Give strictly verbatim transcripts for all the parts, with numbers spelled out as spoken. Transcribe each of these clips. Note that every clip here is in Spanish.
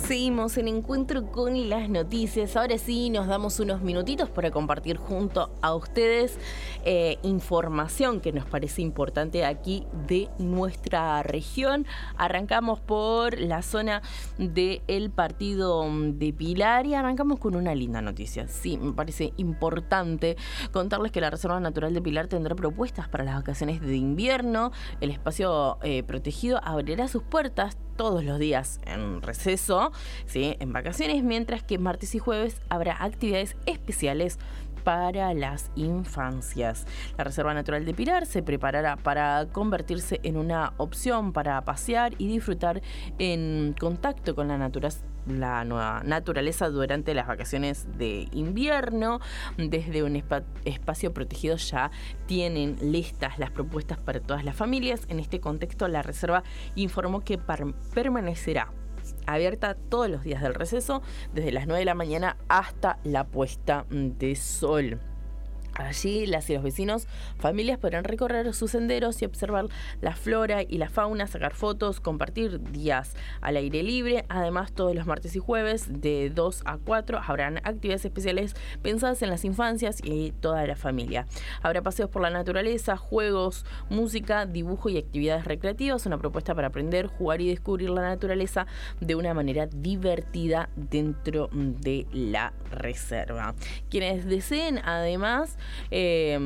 Seguimos en Encuentro con las Noticias. Ahora sí, nos damos unos minutitos para compartir junto a ustedes eh, información que nos parece importante aquí de nuestra región. Arrancamos por la zona del partido de Pilar y arrancamos con una linda noticia. Sí, me parece importante contarles que la Reserva Natural de Pilar tendrá propuestas para las vacaciones de invierno. El espacio eh, protegido abrirá sus puertas todos los días en receso, ¿sí?, en vacaciones, mientras que martes y jueves habrá actividades especiales para las infancias. La Reserva Natural de Pilar se preparará para convertirse en una opción para pasear y disfrutar en contacto con la naturaleza. la nueva naturaleza durante las vacaciones de invierno. Desde un espa- espacio protegido ya tienen listas las propuestas para todas las familias. En este contexto, la reserva informó que par- permanecerá abierta todos los días del receso, desde las nueve de la mañana hasta la puesta de sol. Allí las y los vecinos, familias podrán recorrer sus senderos y observar la flora y la fauna, sacar fotos, compartir días al aire libre. Además, todos los martes y jueves de dos a cuatro habrán actividades especiales pensadas en las infancias y toda la familia. Habrá paseos por la naturaleza, juegos, música, dibujo y actividades recreativas. Una propuesta para aprender, jugar y descubrir la naturaleza de una manera divertida dentro de la reserva. Quienes deseen, además, Eh,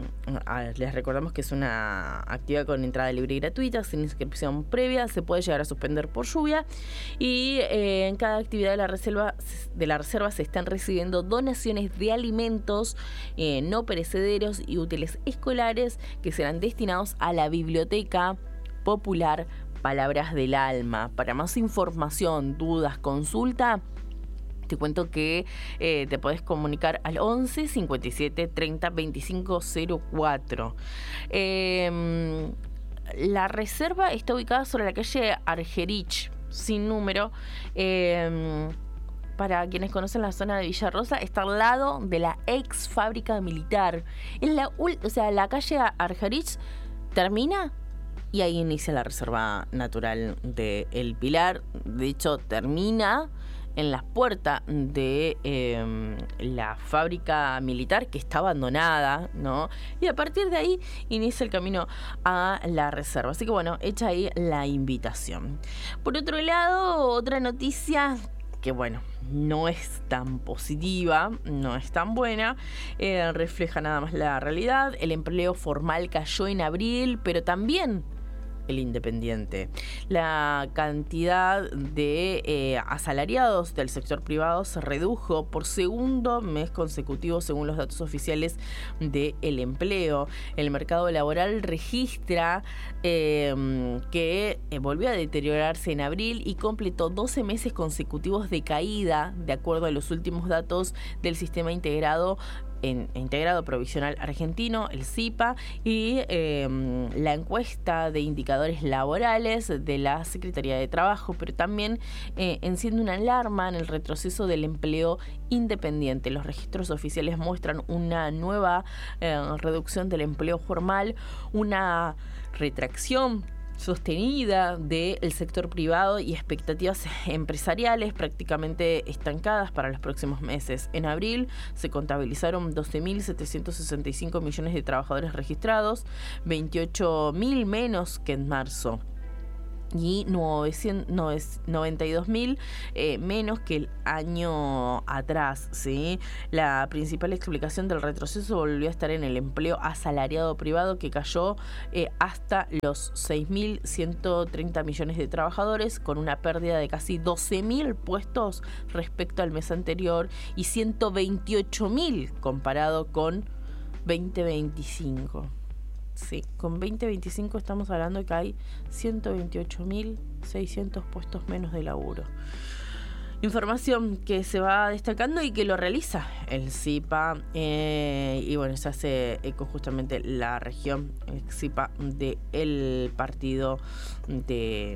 les recordamos que es una actividad con entrada libre y gratuita, sin inscripción previa, se puede llegar a suspender por lluvia y eh, en cada actividad de la reserva, de la reserva se están recibiendo donaciones de alimentos eh, no perecederos y útiles escolares que serán destinados a la Biblioteca Popular Palabras del Alma. Para más información, dudas, consulta, te cuento que eh, te podés comunicar al once cincuenta y siete treinta veinticinco cero cuatro. Eh, la reserva está ubicada sobre la calle Argerich, sin número. Eh, para quienes conocen la zona de Villa Rosa, está al lado de la ex fábrica militar. En la, o sea, la calle Argerich termina y ahí inicia la Reserva Natural de El Pilar. De hecho, termina en las puertas de eh, la fábrica militar, que está abandonada, ¿no? Y a partir de ahí inicia el camino a la reserva. Así que bueno, hecha ahí la invitación. Por otro lado, otra noticia que bueno, no es tan positiva, no es tan buena, eh, refleja nada más la realidad. El empleo formal cayó en abril, pero también el independiente. La cantidad de eh, asalariados del sector privado se redujo por segundo mes consecutivo según los datos oficiales del empleo. El mercado laboral registra eh, que eh, volvió a deteriorarse en abril y completó doce meses consecutivos de caída, de acuerdo a los últimos datos del Sistema Integrado En, integrado Provisional Argentino, el S I P A, y eh, la encuesta de indicadores laborales de la Secretaría de Trabajo, pero también eh, enciende una alarma en el retroceso del empleo independiente. Los registros oficiales muestran una nueva eh, reducción del empleo formal, una retracción sostenida del sector privado y expectativas empresariales prácticamente estancadas para los próximos meses. En abril se contabilizaron doce mil setecientos sesenta y cinco millones de trabajadores registrados, veintiocho mil menos que en marzo, y noventa y dos mil eh, menos que el año atrás, ¿sí? La principal explicación del retroceso volvió a estar en el empleo asalariado privado, que cayó eh, hasta los seis mil ciento treinta millones de trabajadores, con una pérdida de casi doce mil puestos respecto al mes anterior y ciento veintiocho mil comparado con veinte veinticinco. Sí, con veinte veinticinco estamos hablando de que hay ciento veintiocho mil seiscientos puestos menos de laburo. Información que se va destacando y que lo realiza el S I P A, eh, y bueno, se hace eco justamente la región, el S I P A del partido de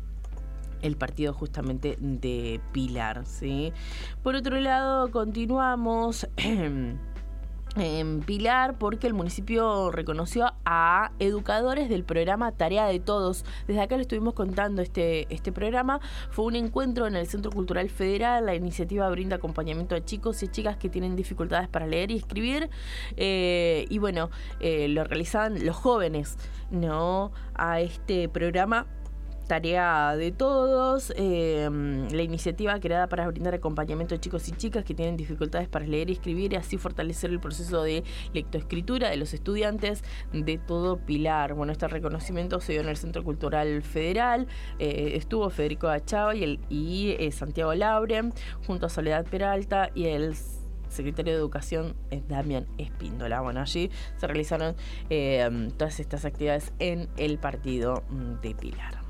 el partido justamente de Pilar, ¿sí? Por otro lado, continuamos en Pilar porque el municipio reconoció a educadores del programa Tarea de Todos. Desde acá le estuvimos contando este, este programa. Fue un encuentro en el Centro Cultural Federal. La iniciativa brinda acompañamiento a chicos y chicas que tienen dificultades para leer y escribir. Eh, y bueno, eh, lo realizaban los jóvenes, ¿no? A este programa Tarea de Todos, eh, la iniciativa creada para brindar acompañamiento a chicos y chicas que tienen dificultades para leer y escribir y así fortalecer el proceso de lectoescritura de los estudiantes de todo Pilar. Bueno, este reconocimiento se dio en el Centro Cultural Federal, eh, estuvo Federico Achava y, el, y eh, Santiago Laure, junto a Soledad Peralta y el secretario de Educación es Damián Espíndola. Bueno, allí se realizaron eh, todas estas actividades en el partido de Pilar.